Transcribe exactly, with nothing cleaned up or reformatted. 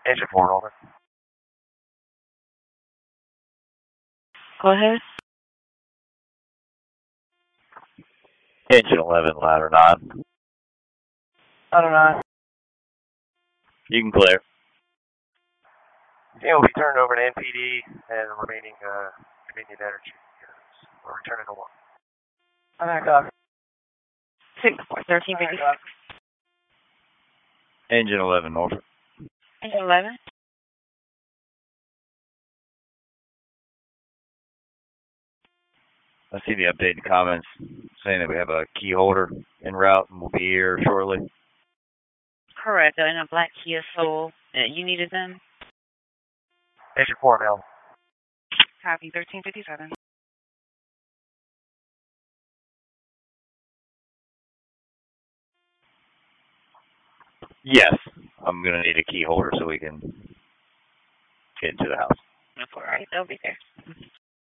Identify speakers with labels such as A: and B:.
A: Engine four, over.
B: Go ahead.
C: Engine eleven, ladder nine.
A: Ladder nine.
C: You can clear.
A: Yeah, will be turned over to N P D and the remaining uh, Dominion Energy. We're returning to one. I'm back up.
B: six thirteen fifty-six.
C: Engine eleven, Norfolk.
B: Engine eleven.
C: I see the updated comments saying that we have a key holder en route and we'll be here shortly.
B: Correct. In a black Kia Soul. Uh, you needed them?
A: Engine four, Mel.
B: Copy. thirteen fifty-seven.
C: Yes. I'm going to need a key holder so we can get into the house.
B: That's all right. They'll be there.